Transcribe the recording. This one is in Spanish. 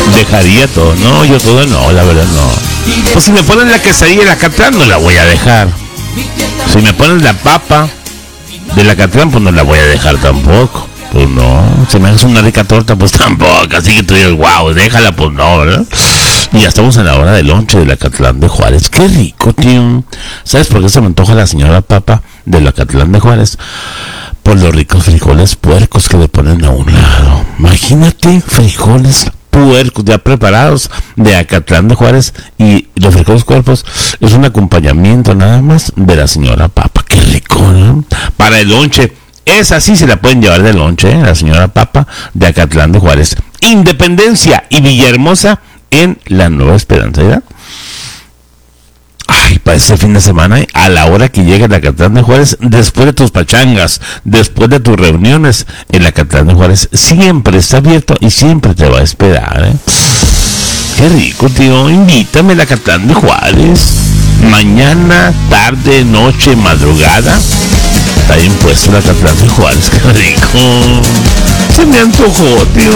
Dejaría todo. No, yo todo no, la verdad no. Pues si me ponen la quesadilla de la Acatlán, no la voy a dejar. Si me ponen la papa de la Acatlán, pues no la voy a dejar tampoco. Pues no. Si me haces una rica torta, pues tampoco. Así que tú dices, wow, déjala, pues no, ¿verdad? Y ya estamos en la hora del lonche de la Acatlán de Juárez. Qué rico, tío. ¿Sabes por qué se me antoja la señora papa de la Acatlán de Juárez? Por los ricos frijoles puercos que le ponen a un lado. Imagínate, frijoles puercos ya preparados de Acatlán de Juárez, y los frijoles cuerpos es un acompañamiento nada más de la señora papa. Qué rico, ¿no? Para el lonche. Esa sí se la pueden llevar de lonche, ¿eh? La señora papa de Acatlán de Juárez. Independencia y Villahermosa en la Nueva Esperanza, ¿verdad? Ay, para ese fin de semana, a la hora que llegue la Acatlán de Juárez, después de tus pachangas, después de tus reuniones, el Acatlán de Juárez siempre está abierto y siempre te va a esperar, ¿eh? Qué rico, tío. Invítame al Acatlán de Juárez. Mañana, tarde, noche, madrugada. Está bien puesto el Acatlán de Juárez. Qué rico. Se me antojó, tío.